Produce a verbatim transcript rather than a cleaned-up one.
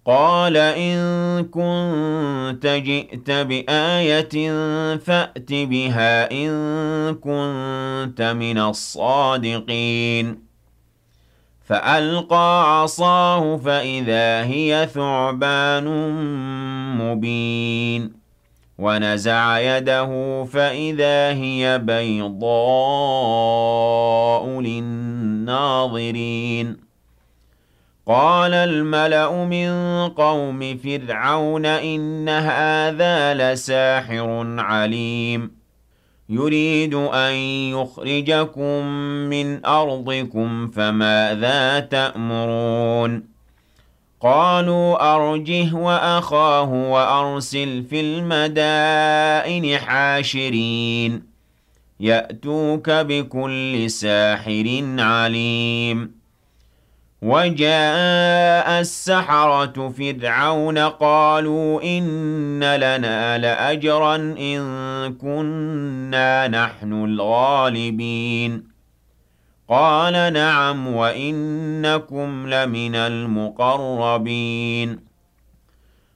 قال إن كنت جئت بآية فأت بها إن كنت من الصادقين فألقى عصاه فإذا هي ثعبان مبين ونزع يده فإذا هي بيضاء للناظرين قال الملأ من قوم فرعون إن هذا لساحر عليم يريد أن يخرجكم من أرضكم فماذا تأمرون قالوا أرجه وأخاه وأرسل في المدائن حاشرين يأتوك بكل ساحر عليم وجاء السحرة فرعون قالوا إن لنا لأجرا إن كنا نحن الغالبين قال نعم وإنكم لمن المقربين